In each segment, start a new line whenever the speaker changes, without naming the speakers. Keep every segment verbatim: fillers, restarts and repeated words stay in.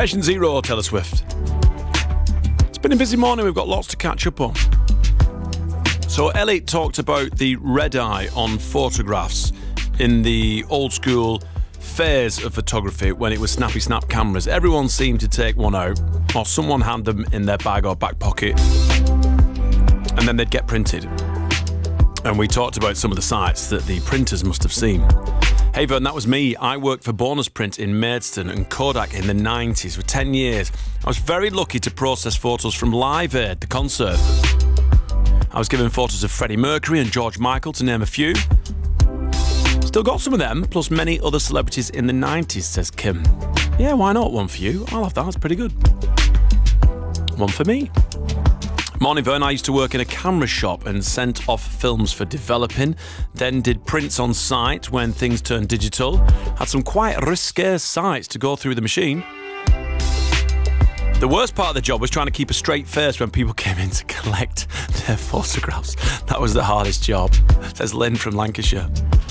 Station Zero, Taylor Swift. It's been a busy morning. We've got lots to catch up on. So Ellie talked about the red eye on photographs in the old school phase of photography when it was snappy snap cameras. Everyone seemed to take one out, or someone had them in their bag or back pocket, and then they'd get printed. And we talked about some of the sites that the printers must have seen. Hey Vern, that was me. I worked for Bonus Print in Maidstone and Kodak in the nineties for ten years. I was very lucky to process photos from Live Aid, the concert. I was given photos of Freddie Mercury and George Michael, to name a few. Still got some of them, plus many other celebrities in the nineties, says Kim. Yeah, why not? One for you. I'll have that. That's pretty good. One for me. Morning, Vern. I used to work in a camera shop and sent off films for developing, then did prints on site when things turned digital. Had some quite risque sites to go through the machine. The worst part of the job was trying to keep a straight face when people came in to collect their photographs. That was the hardest job, says Lynn from Lancashire.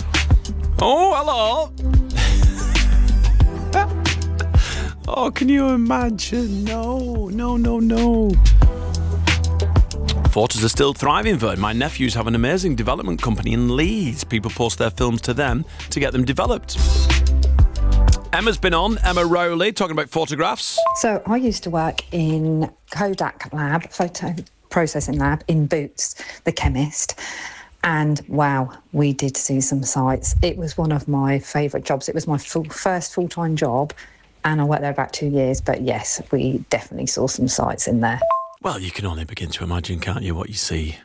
Oh, hello. Oh, can you imagine? No, no, no, no. Photos are still thriving, Vern. My nephews have an amazing development company in Leeds. People post their films to them to get them developed. Emma's been on, Emma Rowley, talking about photographs.
So I used to work in Kodak lab, photo processing lab in Boots, the chemist. And wow, we did see some sites. It was one of my favourite jobs. It was my full, first full-time job, and I worked there about two years. But yes, we definitely saw some sites in there.
Well, you can only begin to imagine, can't you, what you see.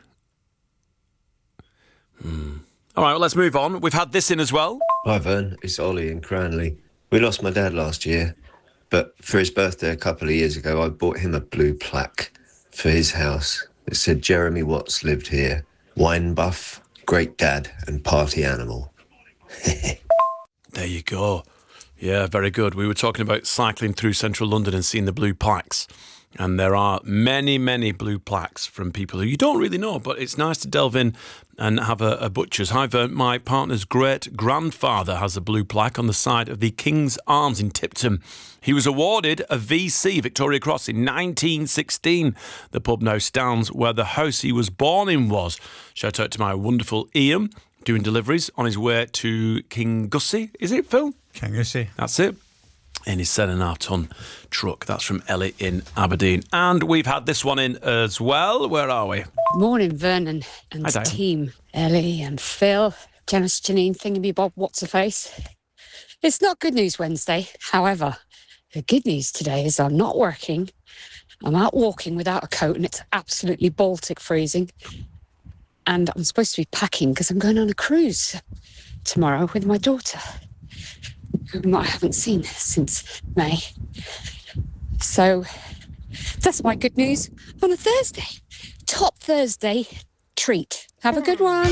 Hmm. All right, well, let's move on. We've had this in as well.
Hi, Vern. It's Ollie in Cranley. We lost my dad last year, but for his birthday a couple of years ago, I bought him a blue plaque for his house. It said, Jeremy Watts lived here. Wine buff, great dad, and party animal.
There you go. Yeah, very good. We were talking about cycling through central London and seeing the blue plaques. And there are many, many blue plaques from people who you don't really know, but it's nice to delve in and have a, a butcher's. Hi, Vern. My partner's great-grandfather has a blue plaque on the side of the King's Arms in Tipton. He was awarded a V C, Victoria Cross, in nineteen sixteen. The pub now stands where the house he was born in was. Shout out to my wonderful Ian, doing deliveries on his way to King Gussie. Is it, Phil?
King Gussie.
That's it. In his seven and a half ton truck. That's from Ellie in Aberdeen. And we've had this one in as well. Where are we?
Morning, Vernon and
Hi, Diane.
team. Ellie and Phil, Janice, Janine, Thingy Bob, what's her face? It's not Good News Wednesday. However, the good news today is I'm not working. I'm out walking without a coat and it's absolutely Baltic freezing. And I'm supposed to be packing because I'm going on a cruise tomorrow with my daughter, whom I haven't seen since May. So that's my good news on a Thursday. Top Thursday treat. Have a good one.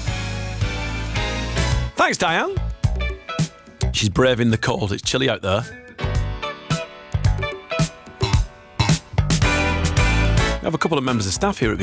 Thanks, Diane. She's braving the cold. It's chilly out there. We have a couple of members of staff here at